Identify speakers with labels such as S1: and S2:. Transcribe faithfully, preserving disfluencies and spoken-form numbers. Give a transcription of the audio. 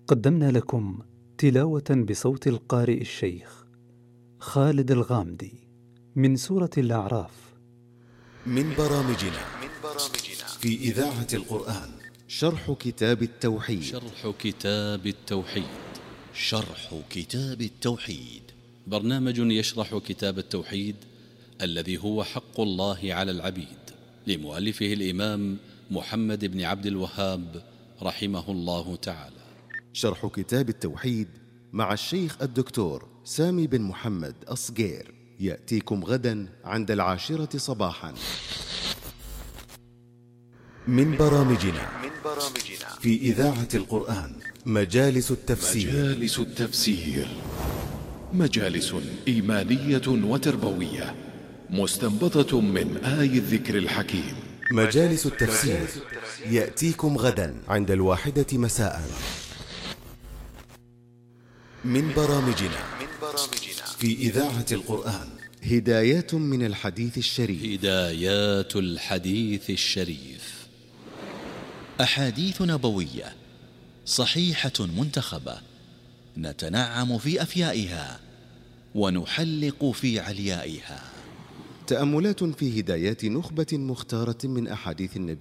S1: قدمنا لكم تلاوة بصوت القارئ الشيخ خالد الغامدي من سورة الأعراف
S2: من برامجنا في إذاعة القرآن شرح كتاب التوحيد
S3: شرح كتاب التوحيد
S2: شرح كتاب التوحيد
S3: برنامج يشرح كتاب التوحيد الذي هو حق الله على العبيد، لمؤلفه الإمام محمد بن عبد الوهاب رحمه الله تعالى.
S2: شرح كتاب التوحيد مع الشيخ الدكتور سامي بن محمد أصغير يأتيكم غدا عند العاشرة صباحا. من برامجنا في إذاعة القرآن مجالس التفسير
S4: مجالس التفسير مجالس إيمانية وتربوية مستنبطة من آي الذكر الحكيم.
S2: مجالس التفسير يأتيكم غدا عند الواحدة مساء. من برامجنا في إذاعة القرآن هدايات من الحديث الشريف.
S3: هدايات الحديث الشريف،
S5: أحاديث نبوية صحيحة منتخبة نتنعم في أفيائها ونحلق في عليائها.
S2: تأملات في هدايات نخبة مختارة من أحاديث النبي